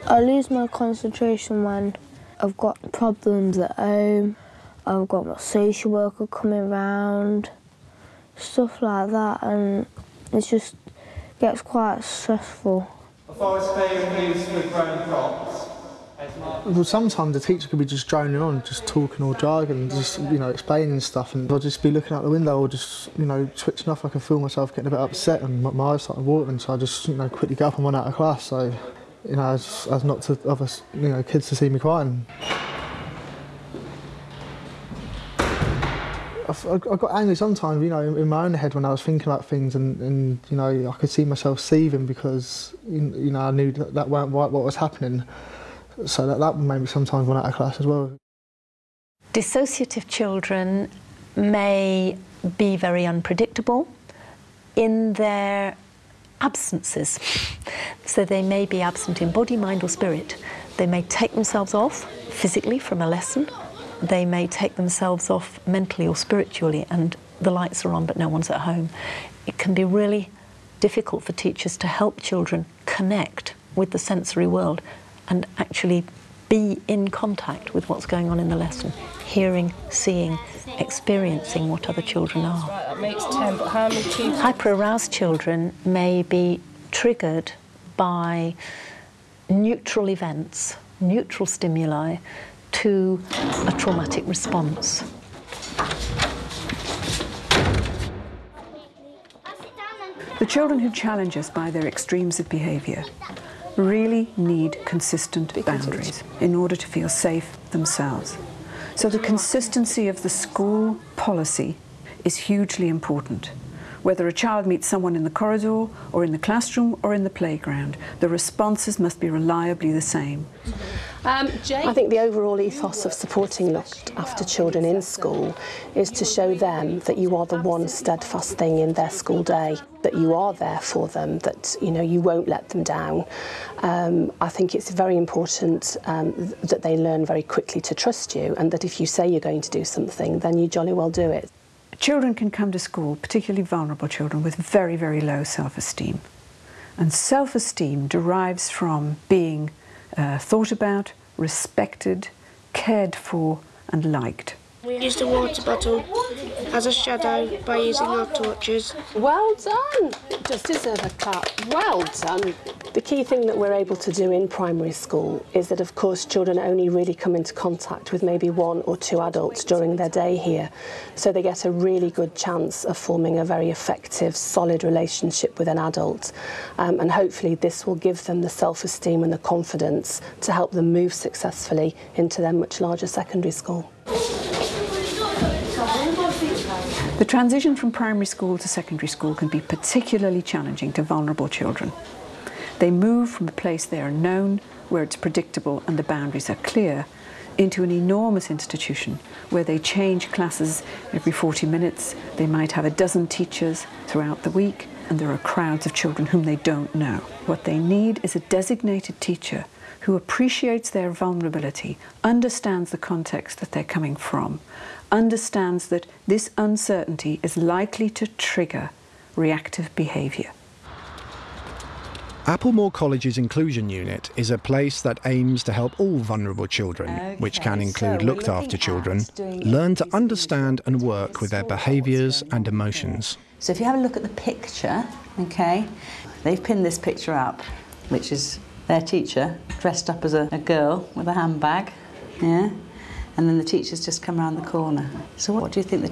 I lose my concentration when I've got problems at home, I've got my social worker coming round, stuff like that, and it just gets quite stressful. A forest clearing used with grown crops. Well, sometimes the teacher could be just droning on, just talking or jargon, just, explaining stuff, and I'll just be looking out the window or just, switching off. I can feel myself getting a bit upset and my eyes starting watering, so I just, quickly get up and run out of class, so, as not to other, kids to see me crying. I got angry sometimes, in my own head when I was thinking about things, and I could see myself seething because, I knew that weren't right what was happening. So that made me sometimes run out of class as well. Dissociative children may be very unpredictable in their absences. So they may be absent in body, mind or spirit. They may take themselves off physically from a lesson. They may take themselves off mentally or spiritually and the lights are on but no one's at home. It can be really difficult for teachers to help children connect with the sensory world and actually be in contact with what's going on in the lesson, hearing, seeing, experiencing what other children are. Right, that makes 10, but how many people? Hyper-aroused children may be triggered by neutral events, neutral stimuli to a traumatic response. The children who challenge us by their extremes of behaviour really need consistent boundaries in order to feel safe themselves. So the consistency of the school policy is hugely important. Whether a child meets someone in the corridor or in the classroom or in the playground, the responses must be reliably the same. I think the overall ethos of supporting looked after children in school is to show them that you are the one steadfast thing in their school day, that you are there for them, that you won't let them down. I think it's very important that they learn very quickly to trust you, and that if you say you're going to do something, then you jolly well do it. Children can come to school, particularly vulnerable children, with very, very low self-esteem. And self-esteem derives from being thought about, respected, cared for and liked. We used a water bottle as a shadow by using our torches. Well done! Just deserve a clap. Well done! The key thing that we're able to do in primary school is that, of course, children only really come into contact with maybe one or two adults during their day here. So they get a really good chance of forming a very effective, solid relationship with an adult. And hopefully this will give them the self-esteem and the confidence to help them move successfully into their much larger secondary school. The transition from primary school to secondary school can be particularly challenging to vulnerable children. They move from a place they are known, where it's predictable and the boundaries are clear, into an enormous institution where they change classes every 40 minutes, they might have a dozen teachers throughout the week, and there are crowds of children whom they don't know. What they need is a designated teacher who appreciates their vulnerability, understands the context that they're coming from, understands that this uncertainty is likely to trigger reactive behaviour. Applemore College's Inclusion Unit is a place that aims to help all vulnerable children, which can include looked after children, learn to understand and work with their behaviours and emotions. So if you have a look at the picture, okay, they've pinned this picture up, which is their teacher dressed up as a girl with a handbag, yeah, and then the teacher's just come around the corner. So what do you think the